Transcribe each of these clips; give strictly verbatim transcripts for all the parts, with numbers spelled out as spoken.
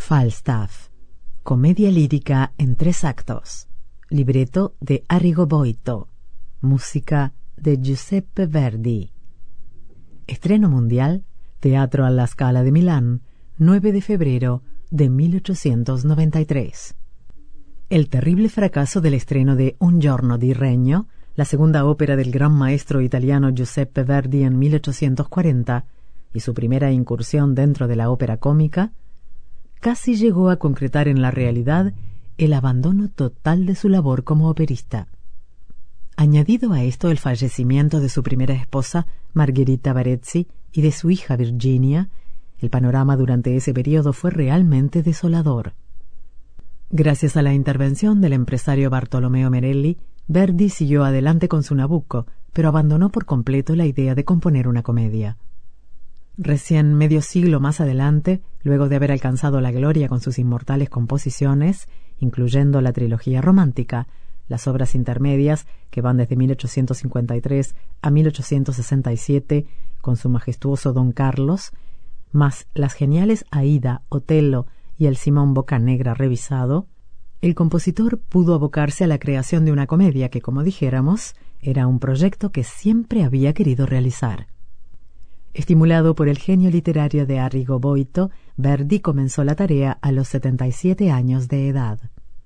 Falstaff, comedia lírica en tres actos, libreto de Arrigo Boito, música de Giuseppe Verdi. Estreno mundial, Teatro alla Scala de Milán, nueve de febrero de mil ochocientos noventa y tres. El terrible fracaso del estreno de Un giorno di regno, la segunda ópera del gran maestro italiano Giuseppe Verdi en mil ochocientos cuarenta, y su primera incursión dentro de la ópera cómica, casi llegó a concretar en la realidad el abandono total de su labor como operista. Añadido a esto el fallecimiento de su primera esposa, Margherita Barezzi, y de su hija Virginia, el panorama durante ese periodo fue realmente desolador. Gracias a la intervención del empresario Bartolomeo Merelli, Verdi siguió adelante con su Nabucco, pero abandonó por completo la idea de componer una comedia. Recién medio siglo más adelante, luego de haber alcanzado la gloria con sus inmortales composiciones, incluyendo la trilogía romántica, las obras intermedias que van desde mil ochocientos cincuenta y tres a mil ochocientos sesenta y siete con su majestuoso Don Carlos, más las geniales Aída, Otello y el Simón Boccanegra revisado, el compositor pudo abocarse a la creación de una comedia que, como dijéramos, era un proyecto que siempre había querido realizar. Estimulado por el genio literario de Arrigo Boito, Verdi comenzó la tarea a los setenta y siete años de edad.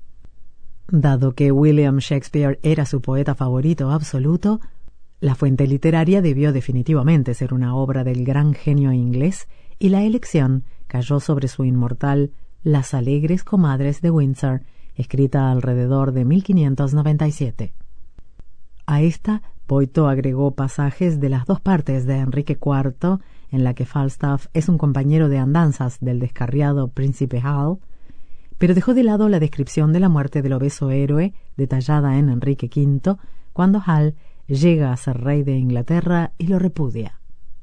Dado que William Shakespeare era su poeta favorito absoluto, la fuente literaria debió definitivamente ser una obra del gran genio inglés, y la elección cayó sobre su inmortal Las alegres comadres de Windsor, escrita alrededor de mil quinientos noventa y siete. A esta, Boito agregó pasajes de las dos partes de Enrique cuarto, en la que Falstaff es un compañero de andanzas del descarriado príncipe Hal, pero dejó de lado la descripción de la muerte del obeso héroe detallada en Enrique quinto, cuando Hal llega a ser rey de Inglaterra y lo repudia.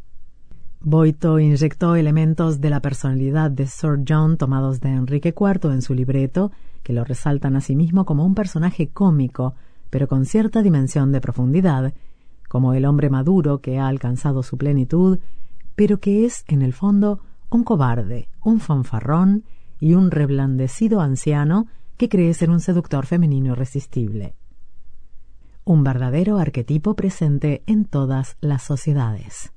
Boito inyectó elementos de la personalidad de Sir John tomados de Enrique cuarto en su libreto, que lo resaltan asimismo como un personaje cómico, pero con cierta dimensión de profundidad, como el hombre maduro que ha alcanzado su plenitud, pero que es, en el fondo, un cobarde, un fanfarrón y un reblandecido anciano que cree ser un seductor femenino irresistible. Un verdadero arquetipo presente en todas las sociedades.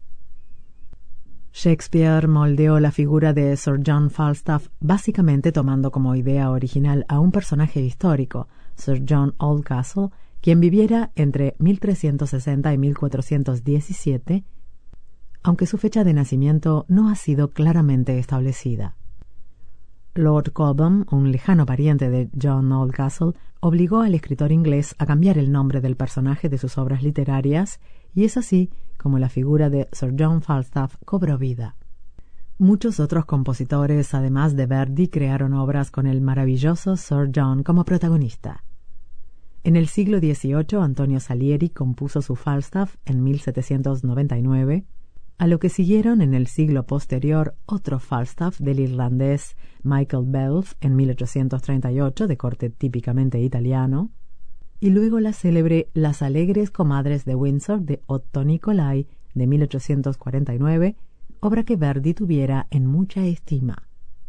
Shakespeare moldeó la figura de Sir John Falstaff básicamente tomando como idea original a un personaje histórico, Sir John Oldcastle, quien viviera entre mil trescientos sesenta y mil cuatrocientos diecisiete, aunque su fecha de nacimiento no ha sido claramente establecida. Lord Cobham, un lejano pariente de John Oldcastle, obligó al escritor inglés a cambiar el nombre del personaje de sus obras literarias, y es así como la figura de Sir John Falstaff cobró vida. Muchos otros compositores, además de Verdi, crearon obras con el maravilloso Sir John como protagonista. En el siglo dieciocho, Antonio Salieri compuso su Falstaff en mil setecientos noventa y nueve, a lo que siguieron en el siglo posterior otro Falstaff del irlandés Michael Belf en mil ochocientos treinta y ocho, de corte típicamente italiano, y luego la célebre Las alegres comadres de Windsor de Otto Nicolai de mil ochocientos cuarenta y nueve, obra que Verdi tuviera en mucha estima.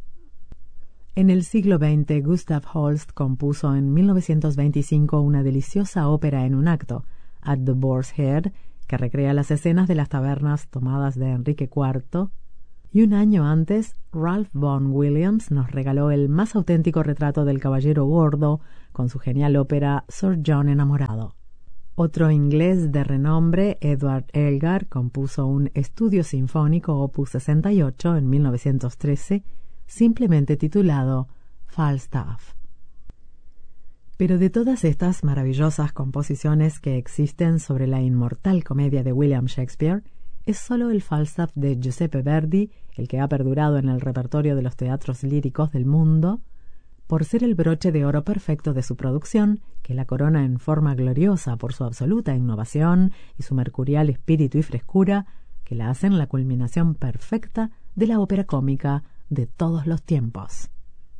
En el siglo veinte, Gustav Holst compuso en mil novecientos veinticinco una deliciosa ópera en un acto, At the Boar's Head, que recrea las escenas de las tabernas tomadas de Enrique cuarto, y un año antes, Ralph Vaughan Williams nos regaló el más auténtico retrato del caballero gordo con su genial ópera Sir John enamorado. Otro inglés de renombre, Edward Elgar, compuso un estudio sinfónico opus sesenta y ocho en mil novecientos trece, simplemente titulado Falstaff. Pero de todas estas maravillosas composiciones que existen sobre la inmortal comedia de William Shakespeare, es solo el Falstaff de Giuseppe Verdi el que ha perdurado en el repertorio de los teatros líricos del mundo, por ser el broche de oro perfecto de su producción, que la corona en forma gloriosa por su absoluta innovación y su mercurial espíritu y frescura, que la hacen la culminación perfecta de la ópera cómica de todos los tiempos.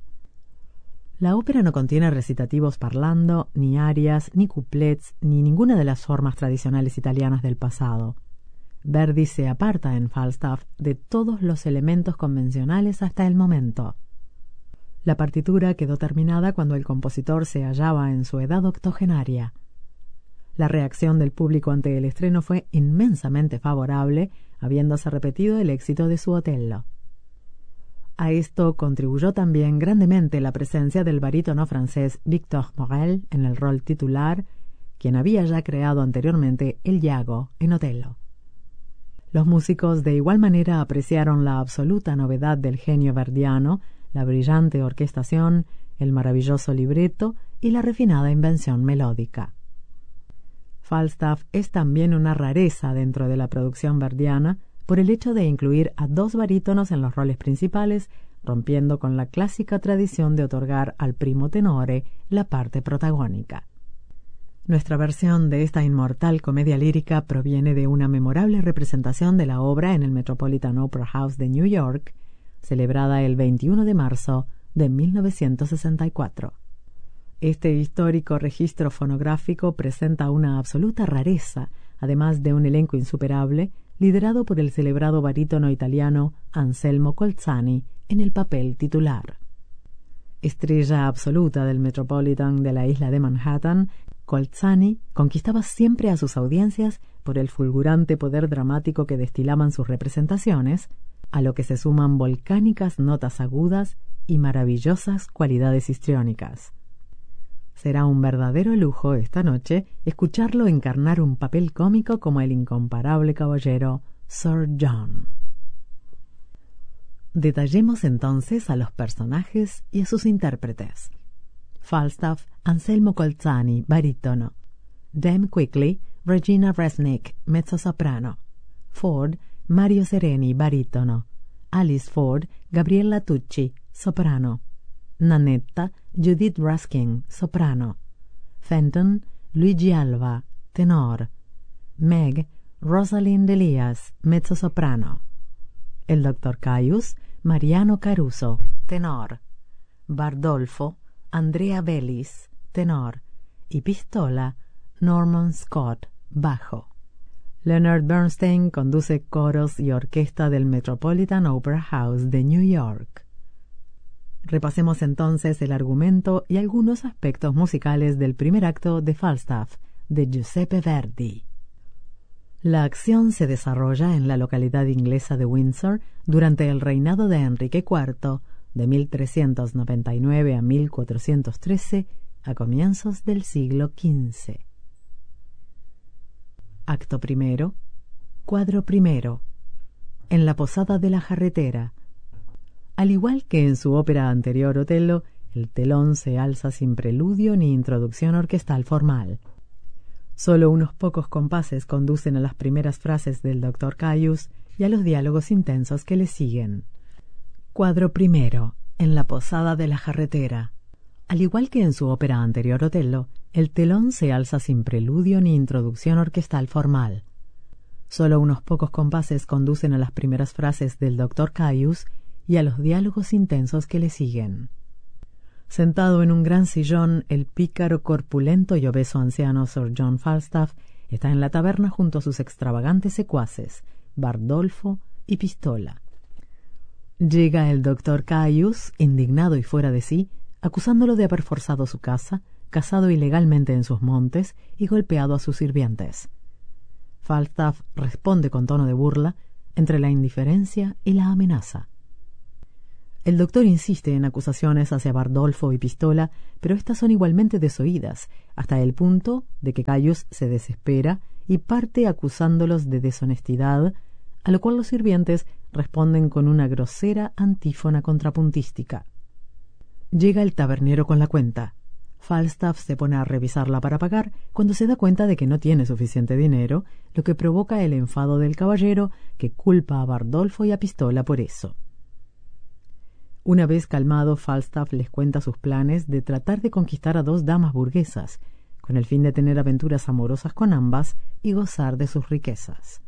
La ópera no contiene recitativos parlando, ni arias, ni couplets, ni ninguna de las formas tradicionales italianas del pasado. Verdi se aparta en Falstaff de todos los elementos convencionales hasta el momento. La partitura quedó terminada cuando el compositor se hallaba en su edad octogenaria. La reacción del público ante el estreno fue inmensamente favorable, habiéndose repetido el éxito de su Otello. A esto contribuyó también grandemente la presencia del barítono francés Victor Maurel en el rol titular, quien había ya creado anteriormente el Iago en Otello. Los músicos de igual manera apreciaron la absoluta novedad del genio verdiano, la brillante orquestación, el maravilloso libreto y la refinada invención melódica. Falstaff es también una rareza dentro de la producción verdiana por el hecho de incluir a dos barítonos en los roles principales, rompiendo con la clásica tradición de otorgar al primo tenore la parte protagónica. Nuestra versión de esta inmortal comedia lírica proviene de una memorable representación de la obra en el Metropolitan Opera House de New York, celebrada el veintiuno de marzo de mil novecientos sesenta y cuatro. Este histórico registro fonográfico presenta una absoluta rareza, además de un elenco insuperable, liderado por el celebrado barítono italiano Anselmo Colzani en el papel titular. Estrella absoluta del Metropolitan de la isla de Manhattan, Colzani conquistaba siempre a sus audiencias por el fulgurante poder dramático que destilaban sus representaciones, a lo que se suman volcánicas notas agudas y maravillosas cualidades histriónicas. Será un verdadero lujo esta noche escucharlo encarnar un papel cómico como el incomparable caballero Sir John. Detallemos entonces a los personajes y a sus intérpretes. Falstaff, Anselmo Colzani, barítono. Dame Quickly, Regina Resnick, mezzosoprano. Ford, Mario Sereni, barítono. Alice Ford, Gabriella Tucci, soprano. Nannetta, Judith Ruskin, soprano. Fenton, Luigi Alva, tenor. Meg, Rosalind Elias, mezzosoprano. El doctor Caius, Mariano Caruso, tenor. Bardolfo, Andrea Bellis, tenor. Y Pistola, Norman Scott, bajo. Leonard Bernstein conduce coros y orquesta del Metropolitan Opera House de New York. Repasemos entonces el argumento y algunos aspectos musicales del primer acto de Falstaff, de Giuseppe Verdi. La acción se desarrolla en la localidad inglesa de Windsor durante el reinado de Enrique cuarto, de mil trescientos noventa y nueve a mil cuatrocientos trece, a comienzos del siglo quince. Acto primero, cuadro primero. En la posada de la jarretera. Al igual que en su ópera anterior Otello, el telón se alza sin preludio ni introducción orquestal formal. Solo unos pocos compases conducen a las primeras frases del doctor Caius y a los diálogos intensos que le siguen. Cuadro primero. En la posada de la jarretera. Al igual que en su ópera anterior Otello, el telón se alza sin preludio ni introducción orquestal formal. Solo unos pocos compases conducen a las primeras frases del doctor Caius y a los diálogos intensos que le siguen. Sentado en un gran sillón, el pícaro, corpulento y obeso anciano Sir John Falstaff está en la taberna junto a sus extravagantes secuaces, Bardolfo y Pistola. Llega el doctor Caius, indignado y fuera de sí, acusándolo de haber forzado su casa, casado ilegalmente en sus montes y golpeado a sus sirvientes. Falstaff responde con tono de burla, entre la indiferencia y la amenaza. El doctor insiste en acusaciones hacia Bardolfo y Pistola, pero estas son igualmente desoídas, hasta el punto de que Caius se desespera y parte acusándolos de deshonestidad, a lo cual los sirvientes responden con una grosera antífona contrapuntística. Llega el tabernero con la cuenta. Falstaff se pone a revisarla para pagar cuando se da cuenta de que no tiene suficiente dinero, lo que provoca el enfado del caballero, que culpa a Bardolfo y a Pistola por eso. Una vez calmado, Falstaff les cuenta sus planes de tratar de conquistar a dos damas burguesas, con el fin de tener aventuras amorosas con ambas y gozar de sus riquezas.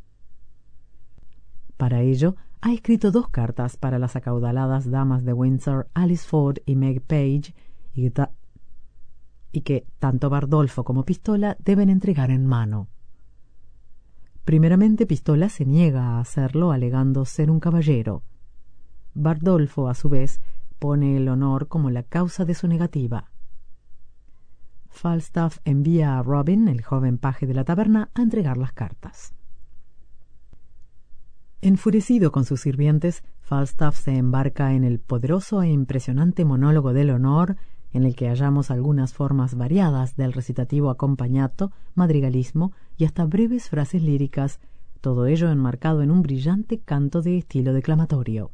Para ello, ha escrito dos cartas para las acaudaladas damas de Windsor, Alice Ford y Meg Page, y, ta- y que tanto Bardolfo como Pistola deben entregar en mano. Primeramente, Pistola se niega a hacerlo, alegando ser un caballero. Bardolfo, a su vez, pone el honor como la causa de su negativa. Falstaff envía a Robin, el joven paje de la taberna, a entregar las cartas. Enfurecido con sus sirvientes, Falstaff se embarca en el poderoso e impresionante monólogo del honor, en el que hallamos algunas formas variadas del recitativo accompagnato, madrigalismo y hasta breves frases líricas, todo ello enmarcado en un brillante canto de estilo declamatorio.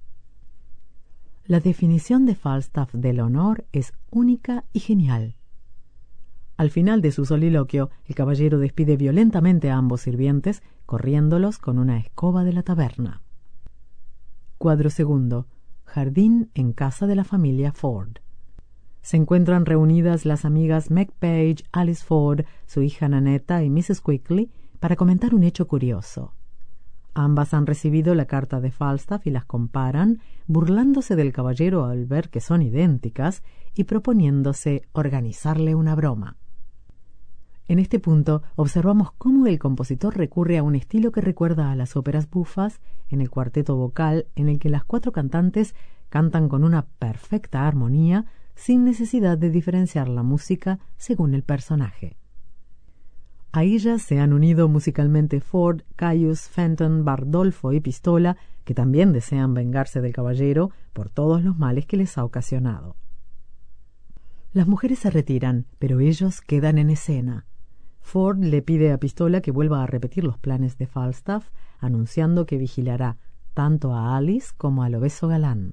La definición de Falstaff del honor es única y genial. Al final de su soliloquio, el caballero despide violentamente a ambos sirvientes, corriéndolos con una escoba de la taberna. Cuadro segundo. Jardín en casa de la familia Ford. Se encuentran reunidas las amigas Meg Page, Alice Ford, su hija Nanetta y missus Quickly para comentar un hecho curioso. Ambas han recibido la carta de Falstaff y las comparan, burlándose del caballero al ver que son idénticas y proponiéndose organizarle una broma. En este punto observamos cómo el compositor recurre a un estilo que recuerda a las óperas bufas en el cuarteto vocal, en el que las cuatro cantantes cantan con una perfecta armonía sin necesidad de diferenciar la música según el personaje. A ellas se han unido musicalmente Ford, Caius, Fenton, Bardolfo y Pistola, que también desean vengarse del caballero por todos los males que les ha ocasionado. Las mujeres se retiran, pero ellos quedan en escena. Ford le pide a Pistola que vuelva a repetir los planes de Falstaff, anunciando que vigilará tanto a Alice como al obeso galán.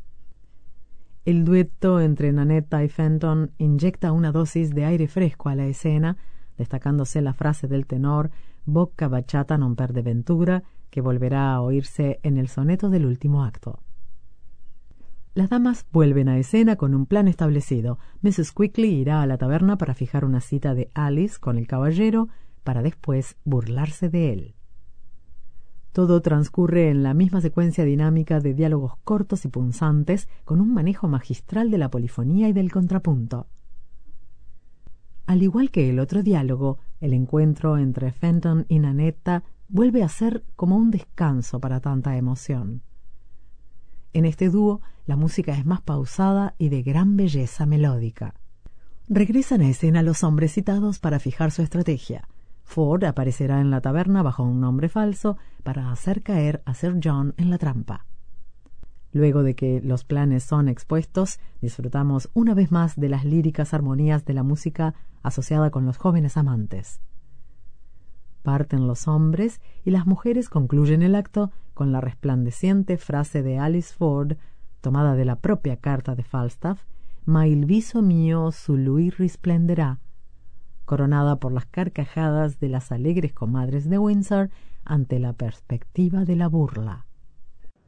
El dueto entre Nanetta y Fenton inyecta una dosis de aire fresco a la escena, destacándose la frase del tenor «Bocca baciata non perde ventura», que volverá a oírse en el soneto del último acto. Las damas vuelven a escena con un plan establecido. missus Quickly irá a la taberna para fijar una cita de Alice con el caballero, para después burlarse de él. Todo transcurre en la misma secuencia dinámica de diálogos cortos y punzantes, con un manejo magistral de la polifonía y del contrapunto. Al igual que el otro diálogo, el encuentro entre Fenton y Nanetta vuelve a ser como un descanso para tanta emoción. En este dúo, la música es más pausada y de gran belleza melódica. Regresan a escena los hombres citados para fijar su estrategia. Ford aparecerá en la taberna bajo un nombre falso para hacer caer a Sir John en la trampa. Luego de que los planes son expuestos, disfrutamos una vez más de las líricas armonías de la música asociada con los jóvenes amantes. Parten los hombres y las mujeres concluyen el acto con la resplandeciente frase de Alice Ford, tomada de la propia carta de Falstaff, «Ma il viso mio su lui risplenderà», coronada por las carcajadas de las alegres comadres de Windsor ante la perspectiva de la burla.